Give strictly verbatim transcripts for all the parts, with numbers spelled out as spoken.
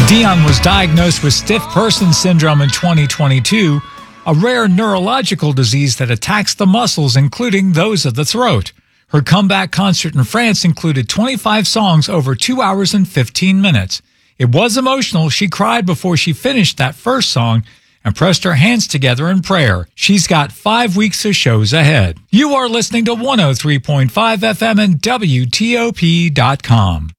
Dion was diagnosed with stiff person syndrome in twenty twenty-two, a rare neurological disease that attacks the muscles, including those of the throat. Her comeback concert in France included twenty-five songs over two hours and fifteen minutes. It was emotional. She cried before she finished that first song and pressed her hands together in prayer. She's got five weeks of shows ahead. You are listening to one oh three point five F M and W T O P dot com.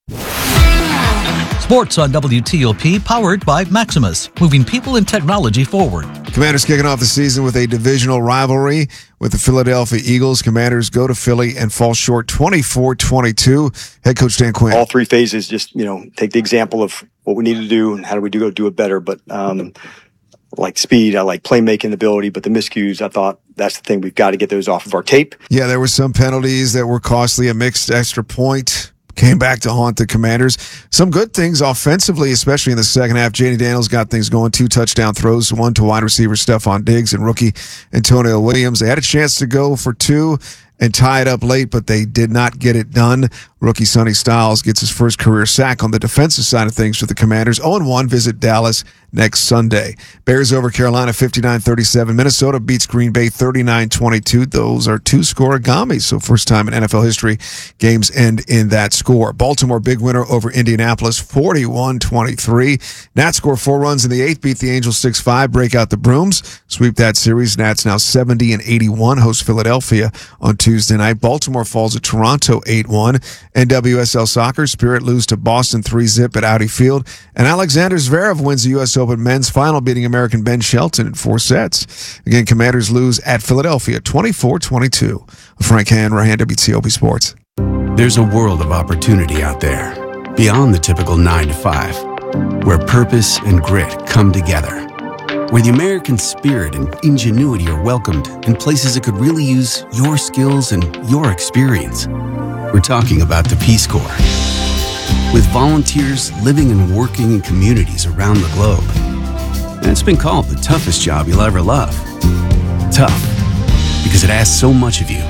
Sports on W T O P, powered by Maximus, moving people and technology forward. Commanders kicking off the season with a divisional rivalry with the Philadelphia Eagles. Commanders go to Philly and fall short twenty-four twenty-two. Head coach Dan Quinn. All three phases, just, you know, take the example of what we need to do and how do we do go do it better. But, um, like speed, I like playmaking ability, but the miscues, I thought that's the thing. We've got to get those off of our tape. Yeah, there were some penalties that were costly, a mixed extra point. Came back to haunt the Commanders. Some good things offensively, especially in the second half. J D Daniels got things going. Two touchdown throws, one to wide receiver Stephon Diggs and rookie Antonio Williams. They had a chance to go for two and tie it up late, but they did not get it done. Rookie Sonny Styles gets his first career sack on the defensive side of things for the Commanders. oh and one, visit Dallas next Sunday. Bears over Carolina fifty-nine thirty-seven. Minnesota beats Green Bay thirty-nine twenty-two. Those are two-score agamis, so first time in N F L history games end in that score. Baltimore big winner over Indianapolis forty-one twenty-three. Nats score four runs in the eighth, beat the Angels six five, break out the brooms, sweep that series. Nats now seventy and eighty-one, host Philadelphia on Tuesday night. Baltimore falls to Toronto eight one. N W S L Soccer, Spirit lose to Boston three zip at Audi Field. And Alexander Zverev wins the U S Open men's final, beating American Ben Shelton in four sets. Again, Commanders lose at Philadelphia twenty-four twenty-two. Frank Hanrahan, W T O P Sports. There's a world of opportunity out there, beyond the typical nine to five, where purpose and grit come together, where the American spirit and ingenuity are welcomed in places that could really use your skills and your experience. We're talking about the Peace Corps. With volunteers living and working in communities around the globe. And it's been called the toughest job you'll ever love. Tough, because it asks so much of you.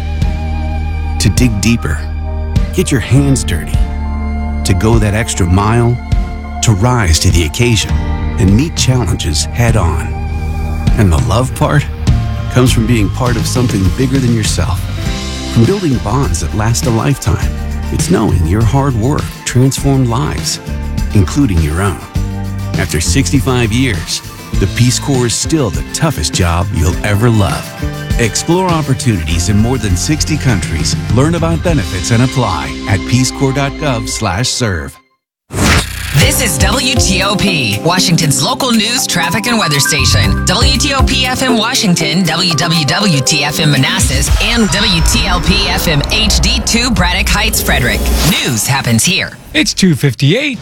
To dig deeper, get your hands dirty, to go that extra mile, to rise to the occasion and meet challenges head on. And the love part comes from being part of something bigger than yourself. From building bonds that last a lifetime. It's knowing your hard work transformed lives, including your own. After sixty-five years, the Peace Corps is still the toughest job you'll ever love. Explore opportunities in more than sixty countries. Learn about benefits and apply at peace corps dot gov slash serve. This is W T O P, Washington's local news, traffic, and weather station. W T O P F M Washington, W W W T F M Manassas, and W T L P F M H D two Braddock Heights, Frederick. News happens here. It's two fifty-eight.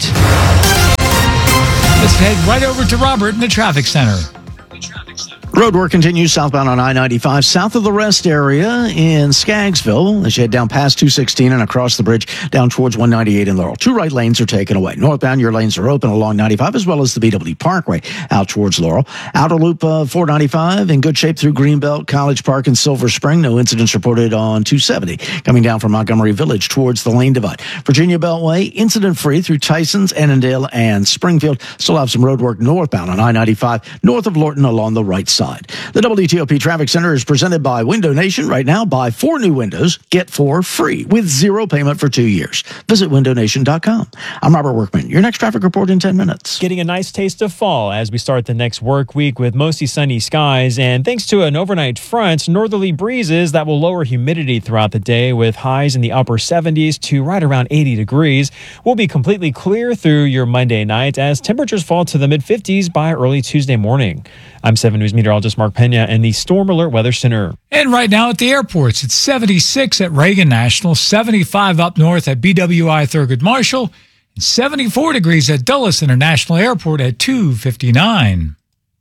Let's head right over to Robert in the traffic center. Road work continues southbound on I ninety-five, south of the rest area in Skaggsville, as you head down past two sixteen and across the bridge down towards one ninety-eight in Laurel. Two right lanes are taken away. Northbound, your lanes are open along ninety-five, as well as the B W Parkway out towards Laurel. Outer loop uh, four ninety-five in good shape through Greenbelt, College Park, and Silver Spring. No incidents reported on two seventy, coming down from Montgomery Village towards the lane divide. Virginia Beltway, incident-free through Tysons, Annandale, and Springfield. Still have some road work northbound on I ninety-five, north of Lorton along the right side. The W T O P Traffic Center is presented by Window Nation. Right now, buy four new windows, get four free with zero payment for two years. Visit window nation dot com. I'm Robert Workman. Your next traffic report in ten minutes. Getting a nice taste of fall as we start the next work week with mostly sunny skies, and thanks to an overnight front, northerly breezes that will lower humidity throughout the day with highs in the upper seventies to right around eighty degrees. We'll be completely clear through your Monday night as temperatures fall to the mid-fifties by early Tuesday morning. I'm seven News meteorologist Mark Pena in the Storm Alert Weather Center. And right now at the airports, it's seventy-six at Reagan National, seventy-five up north at B W I Thurgood Marshall, and seventy-four degrees at Dulles International Airport at two fifty-nine.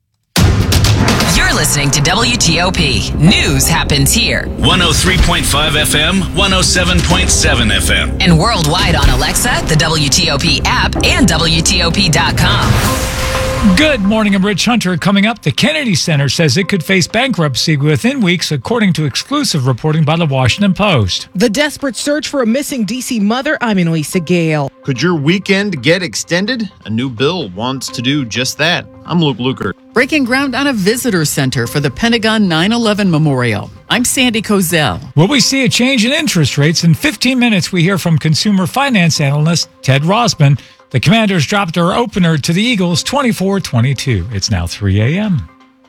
You're listening to W T O P. News happens here. one oh three point five F M, one oh seven point seven F M. And worldwide on Alexa, the W T O P app, and W T O P dot com. Good morning, I'm Rich Hunter. Coming up, the Kennedy Center says it could face bankruptcy within weeks, according to exclusive reporting by the Washington Post. The desperate search for a missing D C mother. I'm Annalisa Gale. Could your weekend get extended? A new bill wants to do just that. I'm Luke Lukert. Breaking ground on a visitor center for the Pentagon nine eleven Memorial. I'm Sandy Kozel. Will we see a change in interest rates? In fifteen minutes, we hear from consumer finance analyst Ted Rosman. The Commanders dropped their opener to the Eagles twenty-four twenty-two. It's now three a.m.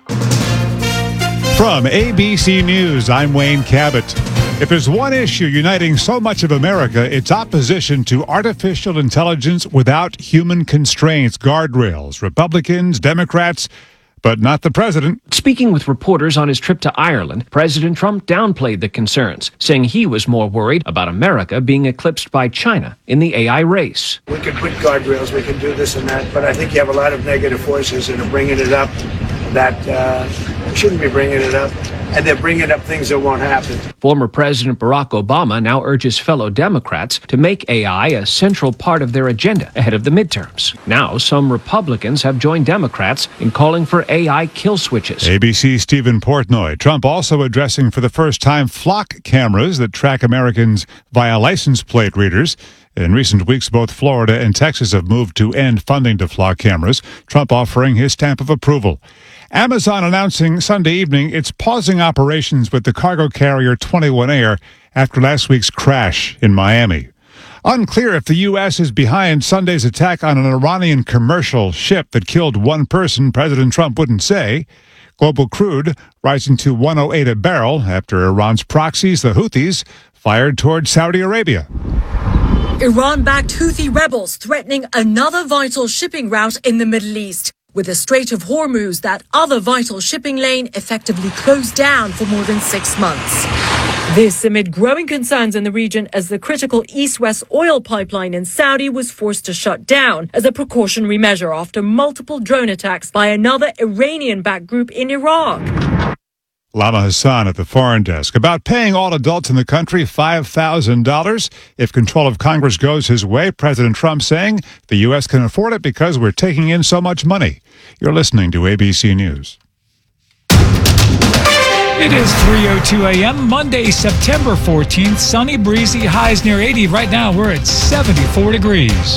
From A B C News, I'm Wayne Cabot. If there's one issue uniting so much of America, it's opposition to artificial intelligence without human constraints, guardrails. Republicans, Democrats, but not the president. Speaking with reporters on his trip to Ireland, President Trump downplayed the concerns, saying he was more worried about America being eclipsed by China in the A I race. We can put guardrails, we can do this and that, but I think you have a lot of negative forces that are bringing it up that uh, shouldn't be bringing it up, and they're bringing up things that won't happen. Former President Barack Obama now urges fellow Democrats to make A I a central part of their agenda ahead of the midterms. Now, some Republicans have joined Democrats in calling for A I kill switches. A B C's Stephen Portnoy. Trump also addressing for the first time flock cameras that track Americans via license plate readers. In recent weeks, both Florida and Texas have moved to end funding to flock cameras, Trump offering his stamp of approval. Amazon announcing Sunday evening it's pausing operations with the cargo carrier twenty-one Air after last week's crash in Miami. Unclear if the U S is behind Sunday's attack on an Iranian commercial ship that killed one person. President Trump wouldn't say. Global crude rising to one oh eight a barrel after Iran's proxies, the Houthis, fired toward Saudi Arabia. Iran-backed Houthi rebels threatening another vital shipping route in the Middle East, with the Strait of Hormuz, that other vital shipping lane, effectively closed down for more than six months. This amid growing concerns in the region as the critical east-west oil pipeline in Saudi was forced to shut down as a precautionary measure after multiple drone attacks by another Iranian-backed group in Iraq. Lama Hassan at the Foreign Desk about paying all adults in the country five thousand dollars if control of Congress goes his way. President Trump saying the U S can afford it because we're taking in so much money. You're listening to A B C News. It is three oh two a.m., Monday, September fourteenth. Sunny, breezy, highs near eighty. Right now, we're at seventy-four degrees.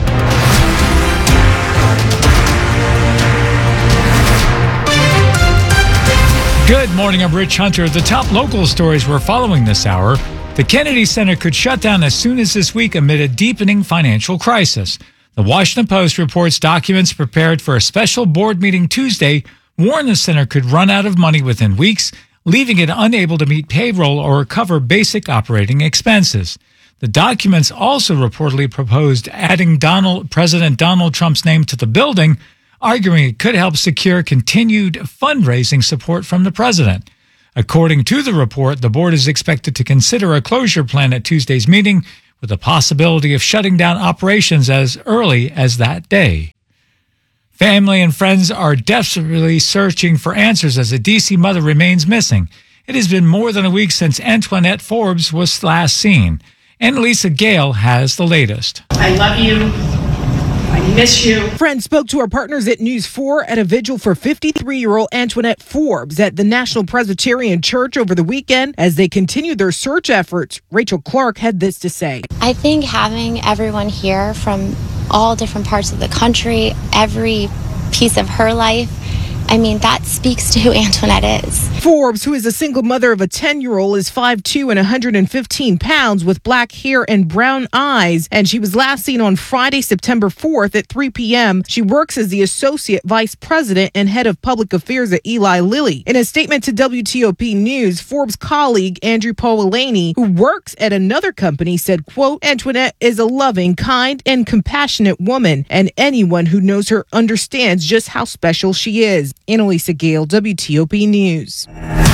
Good morning, I'm Rich Hunter. The top local stories we're following this hour. The Kennedy Center could shut down as soon as this week amid a deepening financial crisis. The Washington Post reports documents prepared for a special board meeting Tuesday warn the center could run out of money within weeks, leaving it unable to meet payroll or cover basic operating expenses. The documents also reportedly proposed adding Donald, President Donald Trump's name to the building, arguing it could help secure continued fundraising support from the president. According to the report, the board is expected to consider a closure plan at Tuesday's meeting, with the possibility of shutting down operations as early as that day. Family and friends are desperately searching for answers as a D C mother remains missing. It has been more than a week since Antoinette Forbes was last seen. Annalisa Gale has the latest. I love you. I miss you. Friends spoke to our partners at News four at a vigil for fifty-three-year-old Antoinette Forbes at the National Presbyterian Church over the weekend as they continue their search efforts. Rachel Clark had this to say. I think having everyone here from all different parts of the country, every piece of her life, I mean, that speaks to who Antoinette is. Forbes, who is a single mother of a ten-year-old, is five foot two and one hundred fifteen pounds with black hair and brown eyes, and she was last seen on Friday, September fourth at three p.m. She works as the Associate Vice President and Head of Public Affairs at Eli Lilly. In a statement to W T O P News, Forbes' colleague, Andrew Polanyi, who works at another company, said, quote, Antoinette is a loving, kind, and compassionate woman, and anyone who knows her understands just how special she is. Annalisa Gale, W T O P News.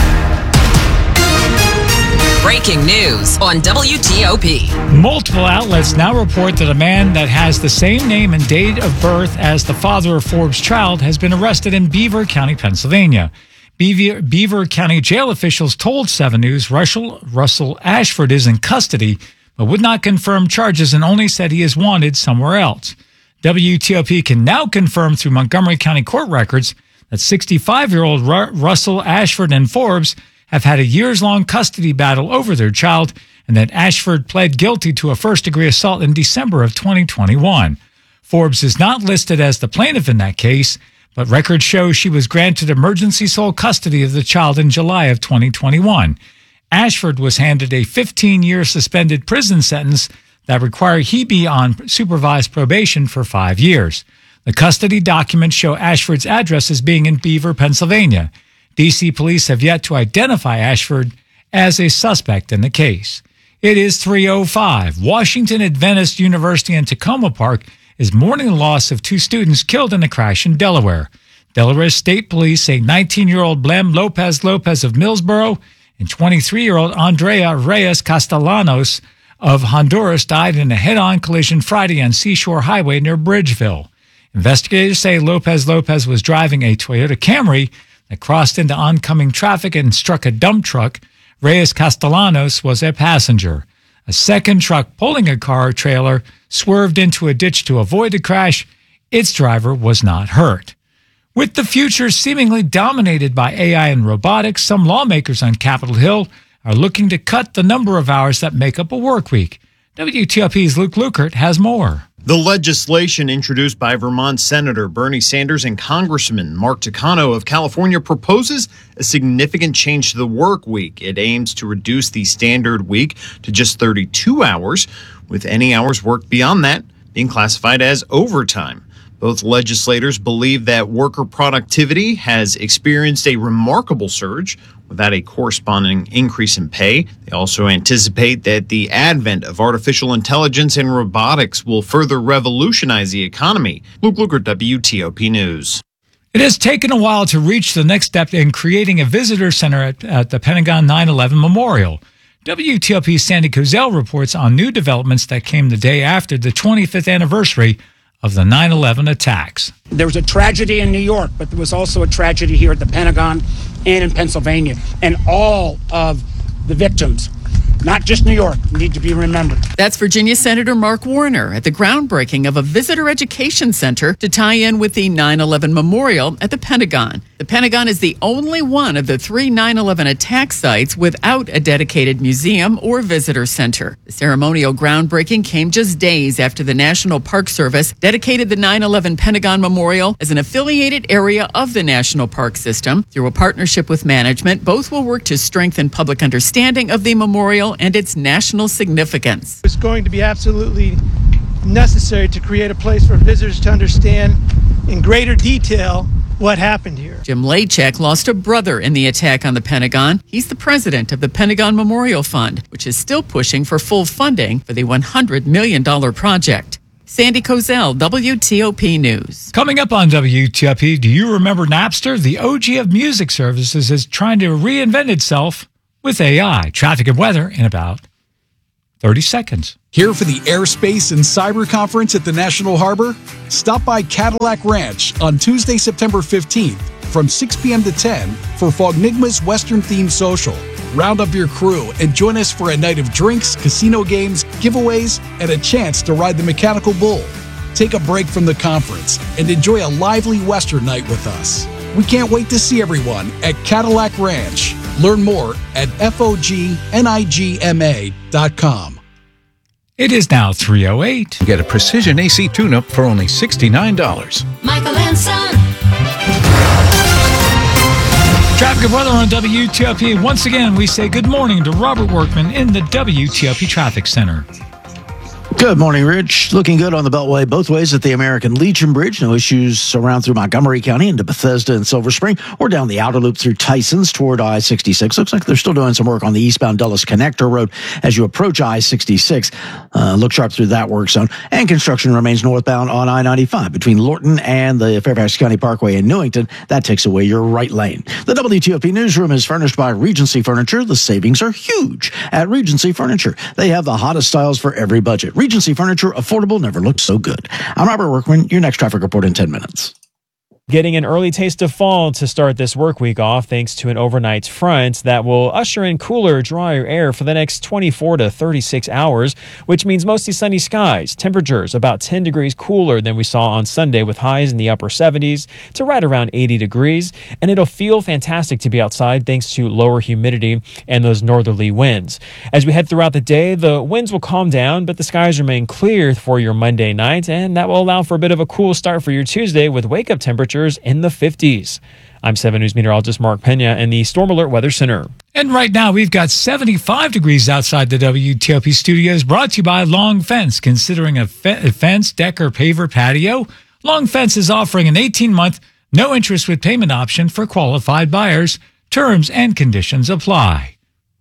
Breaking news on W T O P. Multiple outlets now report that a man that has the same name and date of birth as the father of Forbes' child has been arrested in Beaver County, Pennsylvania. Beaver, Beaver County jail officials told seven News Russell, Russell Ashford is in custody, but would not confirm charges and only said he is wanted somewhere else. W T O P can now confirm through Montgomery County court records that sixty-five-year-old Ru- Russell Ashford and Forbes have had a years-long custody battle over their child, and that Ashford pled guilty to a first-degree assault in December of twenty twenty-one. Forbes is not listed as the plaintiff in that case, but records show she was granted emergency sole custody of the child in July of twenty twenty-one. Ashford was handed a fifteen-year suspended prison sentence that required he be on supervised probation for five years. The custody documents show Ashford's address as being in Beaver, Pennsylvania. D C police have yet to identify Ashford as a suspect in the case. It is three oh five. Washington Adventist University in Tacoma Park is mourning the loss of two students killed in a crash in Delaware. Delaware State Police say nineteen-year-old Blem Lopez Lopez of Millsboro and twenty-three-year-old Andrea Reyes Castellanos of Honduras died in a head-on collision Friday on Seashore Highway near Bridgeville. Investigators say Lopez Lopez was driving a Toyota Camry that crossed into oncoming traffic and struck a dump truck. Reyes Castellanos was a passenger. A second truck pulling a car trailer swerved into a ditch to avoid the crash. Its driver was not hurt. With the future seemingly dominated by A I and robotics, some lawmakers on Capitol Hill are looking to cut the number of hours that make up a work week. W T O P's Luke Lukert has more. The legislation introduced by Vermont Senator Bernie Sanders and Congressman Mark Takano of California proposes a significant change to the work week. It aims to reduce the standard week to just thirty-two hours, with any hours worked beyond that being classified as overtime. Both legislators believe that worker productivity has experienced a remarkable surge without a corresponding increase in pay. They also anticipate that the advent of artificial intelligence and robotics will further revolutionize the economy. Luke Lukert, W T O P News. It has taken a while to reach the next step in creating a visitor center at, at the Pentagon nine eleven Memorial. W T O P's Sandy Kozel reports on new developments that came the day after the twenty-fifth anniversary of the nine eleven attacks. There was a tragedy in New York, but there was also a tragedy here at the Pentagon and in Pennsylvania. And all of the victims, not just New York, need to be remembered. That's Virginia Senator Mark Warner at the groundbreaking of a visitor education center to tie in with the nine eleven Memorial at the Pentagon. The Pentagon is the only one of the three nine eleven attack sites without a dedicated museum or visitor center. The ceremonial groundbreaking came just days after the National Park Service dedicated the nine eleven Pentagon Memorial as an affiliated area of the National Park System. Through a partnership with management, both will work to strengthen public understanding of the memorial and its national significance. It's going to be absolutely necessary to create a place for visitors to understand in greater detail what happened here. Jim Lachek lost a brother in the attack on the Pentagon. He's the president of the Pentagon Memorial Fund, which is still pushing for full funding for the one hundred million dollars project. Sandy Kozel, W T O P News. Coming up on W T O P, do you remember Napster? The O G of music services is trying to reinvent itself with A I. Traffic and weather in about thirty seconds. Here for the Airspace and Cyber Conference at the National Harbor? Stop by Cadillac Ranch on Tuesday, September fifteenth from six p.m. to ten for Fognigma's Western-themed social. Round up your crew and join us for a night of drinks, casino games, giveaways, and a chance to ride the mechanical bull. Take a break from the conference and enjoy a lively Western night with us. We can't wait to see everyone at Cadillac Ranch. Learn more at fognigma dot com. It is now three oh eight. Get a precision A C tune-up for only sixty-nine dollars. Michael and Son. Traffic and weather on W T O P. Once again, we say good morning to Robert Workman in the W T O P Traffic Center. Good morning, Rich. Looking good on the Beltway both ways at the American Legion Bridge. No issues around through Montgomery County into Bethesda and Silver Spring, or down the outer loop through Tysons toward I sixty-six. Looks like they're still doing some work on the eastbound Dulles Connector Road as you approach I sixty-six. Uh, look sharp through that work zone. And construction remains northbound on I ninety-five between Lorton and the Fairfax County Parkway in Newington. That takes away your right lane. The W T O P newsroom is furnished by Regency Furniture. The savings are huge at Regency Furniture. They have the hottest styles for every budget. Regency Furniture, affordable, never looked so good. I'm Robert Workman. Your next traffic report in ten minutes. Getting an early taste of fall to start this work week off thanks to an overnight front that will usher in cooler, drier air for the next twenty-four to thirty-six hours, which means mostly sunny skies. Temperatures about ten degrees cooler than we saw on Sunday with highs in the upper seventies to right around eighty degrees. And it'll feel fantastic to be outside thanks to lower humidity and those northerly winds. As we head throughout the day, the winds will calm down, but the skies remain clear for your Monday night, and that will allow for a bit of a cool start for your Tuesday with wake-up temperatures in the fifties. I'm seven News meteorologist Mark Pena in the Storm Alert Weather Center. And right now, we've got seventy-five degrees outside the W T O P studios, brought to you by Long Fence. Considering a, fe- a fence, deck, or paver patio, Long Fence is offering an eighteen-month, no-interest with payment option for qualified buyers. Terms and conditions apply.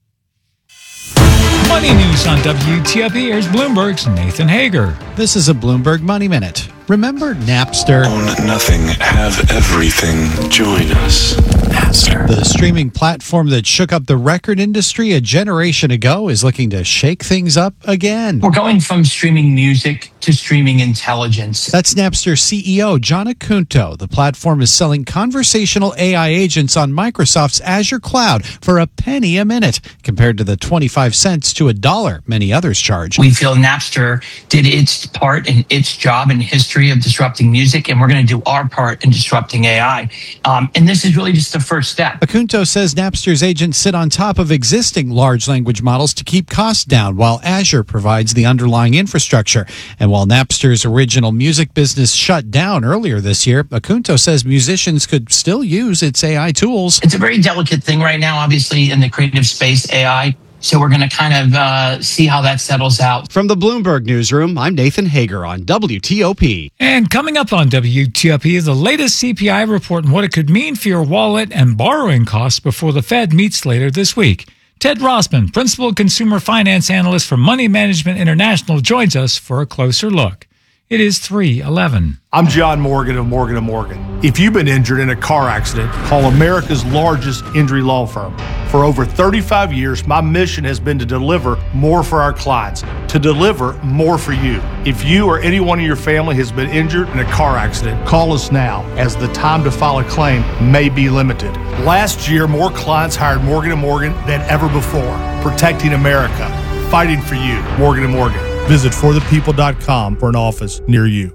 Money news on W T O P. Here's Bloomberg's Nathan Hager. This is a Bloomberg Money Minute. Remember Napster? Own nothing, have everything. Join us. Napster. The streaming platform that shook up the record industry a generation ago is looking to shake things up again. We're going from streaming music to streaming intelligence. That's Napster C E O John Acunto. The platform is selling conversational A I agents on Microsoft's Azure cloud for a penny a minute, compared to the twenty-five cents to a dollar many others charge. We feel Napster did its part in its job in history of disrupting music, and we're going to do our part in disrupting A I. Um, and this is really just the first step. Acunto says Napster's agents sit on top of existing large language models to keep costs down, while Azure provides the underlying infrastructure. And while Napster's original music business shut down earlier this year, Acunto says musicians could still use its A I tools. It's a very delicate thing right now, obviously, in the creative space, A I. So we're going to kind of uh, see how that settles out. From the Bloomberg Newsroom, I'm Nathan Hager on W T O P. And coming up on W T O P is the latest C P I report and what it could mean for your wallet and borrowing costs before the Fed meets later this week. Ted Rossman, Principal Consumer Finance Analyst for Money Management International, joins us for a closer look. It is three eleven. I'm John Morgan of Morgan and Morgan. If you've been injured in a car accident, call America's largest injury law firm. For over thirty-five years, my mission has been to deliver more for our clients, to deliver more for you. If you or anyone in your family has been injured in a car accident, call us now, as the time to file a claim may be limited. Last year, more clients hired Morgan and Morgan than ever before, protecting America, fighting for you. Morgan and Morgan. Visit for the people dot com for an office near you.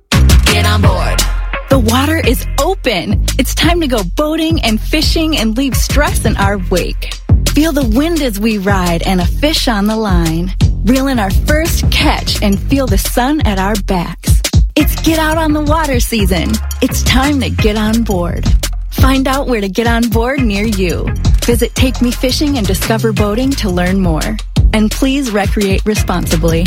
Get on board. The water is open. It's time to go boating and fishing and leave stress in our wake. Feel the wind as we ride and a fish on the line. Reel in our first catch and feel the sun at our backs. It's get out on the water season. It's time to get on board. Find out where to get on board near you. Visit Take Me Fishing and Discover Boating to learn more. And please recreate responsibly.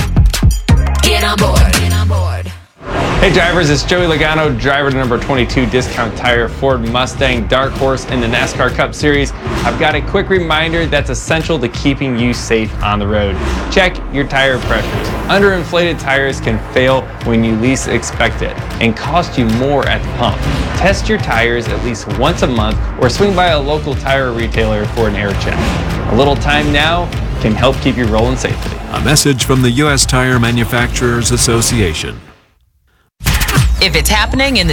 Get on board. Get on board. Hey drivers, it's Joey Logano, driver to number twenty-two Discount Tire Ford Mustang Dark Horse in the NASCAR Cup Series. I've got a quick reminder that's essential to keeping you safe on the road. Check your tire pressures. Underinflated tires can fail when you least expect it and cost you more at the pump. Test your tires at least once a month or swing by a local tire retailer for an air check. A little time now can help keep you rolling safely. A message from the U S Tire Manufacturers Association. If it's happening in the